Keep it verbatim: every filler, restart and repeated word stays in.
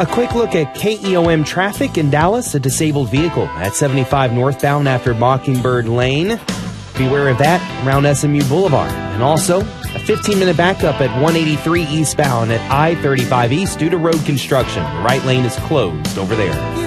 A quick look at K E O M traffic in Dallas. A disabled vehicle at seventy-five northbound after Mockingbird Lane. Beware of that around S M U Boulevard. And also, a fifteen-minute backup at one eighty-three eastbound at I thirty-five East due to road construction. The right lane is closed over there.